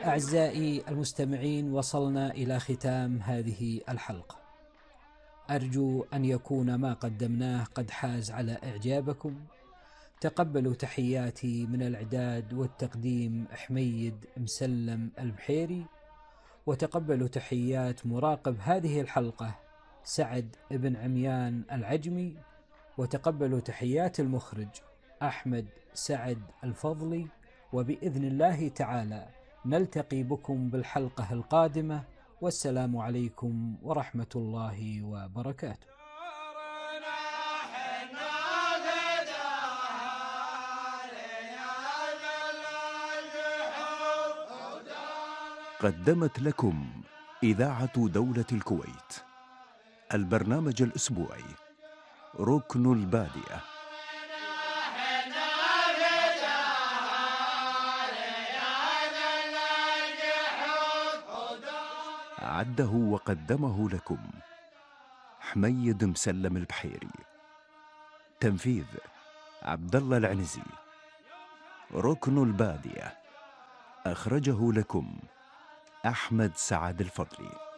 أعزائي المستمعين، وصلنا إلى ختام هذه الحلقة. أرجو أن يكون ما قدمناه قد حاز على إعجابكم. تقبلوا تحياتي من الإعداد والتقديم حميد مسلم البحيري، وتقبلوا تحيات مراقب هذه الحلقة سعد بن عميان العجمي، وتقبلوا تحيات المخرج أحمد سعد الفضلي. وبإذن الله تعالى نلتقي بكم بالحلقة القادمة، والسلام عليكم ورحمة الله وبركاته. قدمت لكم إذاعة دولة الكويت البرنامج الأسبوعي ركن البادية. عده وقدمه لكم حميد مسلم البحيري. تنفيذ عبد الله العنزي. ركن البادية أخرجه لكم أحمد سعد الفضلي.